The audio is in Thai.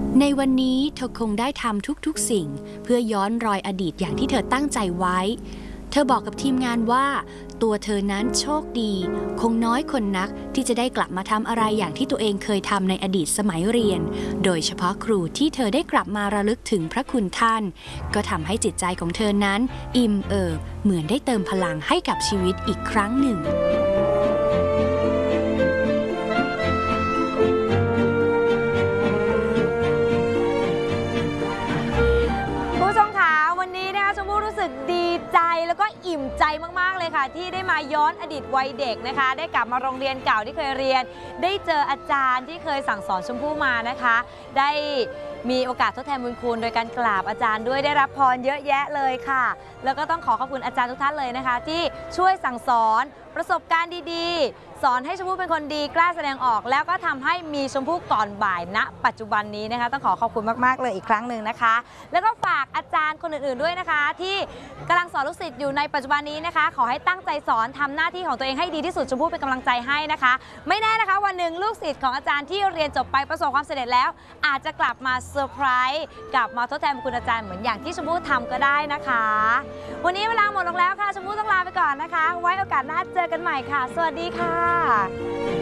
ในวันนี้เธอคงได้ทำทุกๆสิ่งเพื่อย้อนรอยอดีตอย่างที่เธอตั้งใจไว้เธอบอกกับทีมงานว่าตัวเธอนั้นโชคดีคงน้อยคนนักที่จะได้กลับมาทำอะไรอย่างที่ตัวเองเคยทำในอดีตสมัยเรียนโดยเฉพาะครูที่เธอได้กลับมาระลึกถึงพระคุณท่านก็ทำให้จิตใจของเธอนั้นอิ่มเอิบเหมือนได้เติมพลังให้กับชีวิตอีกครั้งหนึ่งรู้สึกดีใจแล้วก็อิ่มใจมากๆเลยค่ะที่ได้มาย้อนอดีตวัยเด็กนะคะได้กลับมาโรงเรียนเก่าที่เคยเรียนได้เจออาจารย์ที่เคยสั่งสอนชมพู่มานะคะได้มีโอกาสทดแทนบุญคุณโดยการกราบอาจารย์ด้วยได้รับพรเยอะแยะเลยค่ะแล้วก็ต้องขอบคุณอาจารย์ทุกท่านเลยนะคะที่ช่วยสั่งสอนประสบการณ์ดีๆสอนให้ชมพู่เป็นคนดีกล้าแสดงออกแล้วก็ทำให้มีชมพู่ก่อนบ่ายณปัจจุบันนี้นะคะต้องขอบคุณมากๆเลยอีกครั้งหนึ่งนะคะแล้วก็ฝากอาจารย์คนอื่นๆด้วยนะคะที่กำลังสอนลูกศิษย์อยู่ในปัจจุบันนี้นะคะขอให้ตั้งใจสอนทำหน้าที่ของตัวเองให้ดีที่สุดชมพู่เป็นกำลังใจให้นะคะไม่แน่นะคะวันหนึ่งลูกศิษย์ของอาจารย์ที่เรียนจบไปประสบความสำเร็จแล้วอาจจะกลับมาเซอร์ไพรส์กลับมาทดแทนคุณอาจารย์เหมือนอย่างที่ชมพู่ทำก็ได้นะคะวันนี้เวลาหมดลงแล้วค่ะชมพู่ต้องลาไปก่อนนะคะไว้โอกาสหน้าเจอกันใหม่ค่ะสวัสดีค่ะ